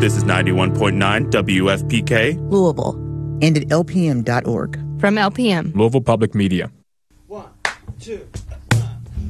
This is 91.9 WFPK, Louisville, and at lpm.org. From LPM, Louisville Public Media. 1, 2.